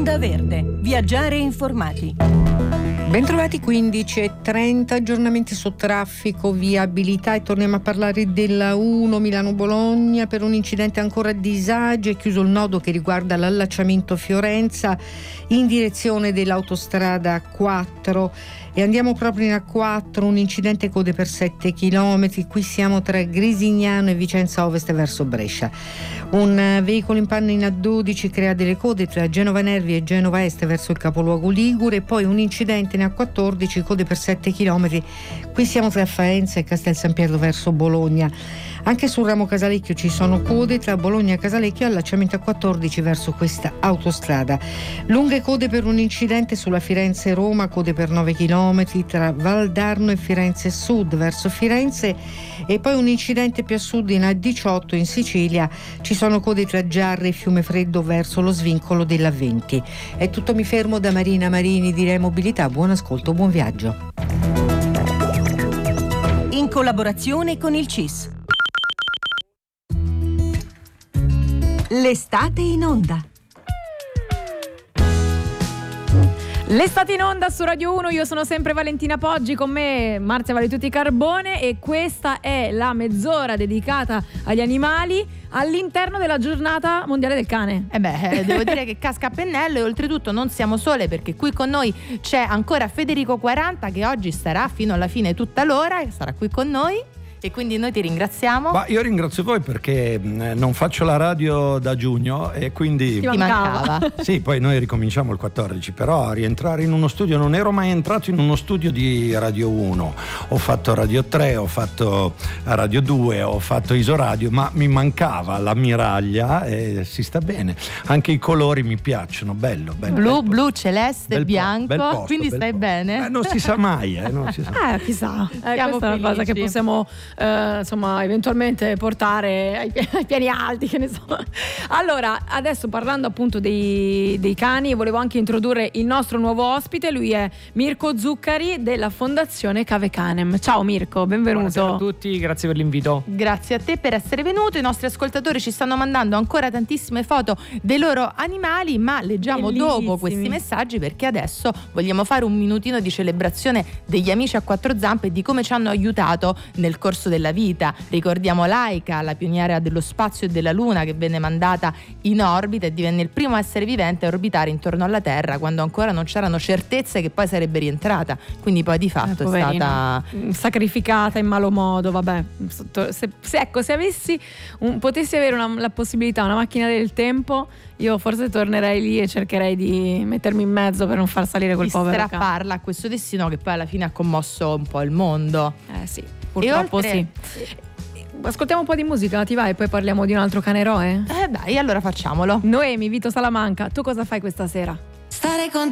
Onda Verde. Viaggiare informati. Bentrovati, 15:30, aggiornamenti su traffico, viabilità, e torniamo a parlare della 1 Milano-Bologna. Per un incidente ancora a disagio è chiuso il nodo che riguarda l'allacciamento Fiorenza in direzione dell'autostrada 4 e andiamo proprio in A4, un incidente code per 7 km, qui siamo tra Grisignano e Vicenza Ovest verso Brescia. Un veicolo in panne in A12 crea delle code tra Genova Nervi e Genova Est verso il capoluogo ligure, e poi un incidente in A14 code per 7 km, qui siamo tra Faenza e Castel San Pietro verso Bologna. Anche sul ramo Casalecchio ci sono code tra Bologna e Casalecchio, allacciamento A14 verso questa autostrada. Lunghe code per un incidente sulla Firenze-Roma, code per 9 km tra Valdarno e Firenze Sud verso Firenze, e poi un incidente più a sud in A18 in Sicilia, ci sono code tra Giarre e Fiumefreddo verso lo svincolo della 20. È tutto, mi fermo da Marina Marini di Rea Mobilità. Buon ascolto, buon viaggio. In collaborazione con il CIS. L'estate in onda. L'estate in onda su Radio 1, io sono sempre Valentina Poggi, con me Marzia Valetutti Carbone, e questa è la mezz'ora dedicata agli animali all'interno della giornata mondiale del cane. Devo dire che casca a pennello, e oltretutto non siamo sole, perché qui con noi c'è ancora Federico 40, che oggi starà fino alla fine tutta l'ora, e sarà qui con noi. E quindi noi ti ringraziamo. Ma io ringrazio voi perché non faccio la radio da giugno e quindi ti mancava. Sì, poi noi ricominciamo il 14, però rientrare in uno studio, non ero mai entrato in uno studio di Radio 1. Ho fatto Radio 3, ho fatto Radio 2, ho fatto Isoradio, ma mi mancava la miraglia e si sta bene. Anche i colori mi piacciono, bello. Blu, celeste, bel bianco, posto, quindi stai posto. bene? Non si sa mai, non si sa. Chissà, Siamo questa è una cosa che felici. possiamo eventualmente portare ai piani alti, che ne so. Allora, adesso parlando appunto dei cani, volevo anche introdurre il nostro nuovo ospite. Lui è Mirko Zuccari della Fondazione Cave Canem. Ciao Mirko, benvenuto. Buonasera a tutti, grazie per l'invito. Grazie a te per essere venuto. I nostri ascoltatori ci stanno mandando ancora tantissime foto dei loro animali, ma leggiamo Bellissimi. dopo questi messaggi, perché adesso vogliamo fare un minutino di celebrazione degli amici a quattro zampe e di come ci hanno aiutato nel corso della vita. Ricordiamo Laika, la pioniera dello spazio e della Luna, che venne mandata in orbita e divenne il primo essere vivente a orbitare intorno alla Terra quando ancora non c'erano certezze che poi sarebbe rientrata, quindi poi di fatto è stata sacrificata in malo modo. Vabbè, se avessi potessi avere la possibilità, una macchina del tempo, io forse tornerei lì e cercherei di mettermi in mezzo per non far salire quel povero cane. Strapparla a questo destino che poi alla fine ha commosso un po' il mondo. Sì, purtroppo sì. Ascoltiamo un po' di musica, ti va, e poi parliamo di un altro cane eroe? Dai, allora facciamolo. Noemi, Vito Salamanca, tu cosa fai questa sera? Stare con